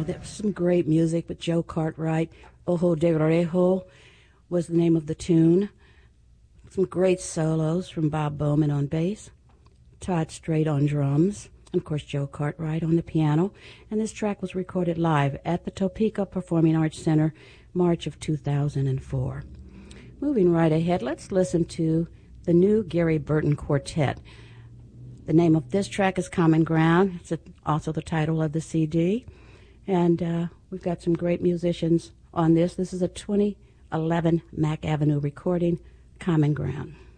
there was some great music with Joe Cartwright. Ojo de Rejo was the name of the tune. Some great solos from Bob Bowman on bass, Todd Strait on drums, and of course Joe Cartwright on the piano. And this track was recorded live at the Topeka Performing Arts Center, March of 2004. Moving right ahead, let's listen to the new Gary Burton Quartet. The name of this track is Common Ground. It's also the title of the CD. And we've got some great musicians on this. This is a 2011 Mack Avenue recording, Common Ground.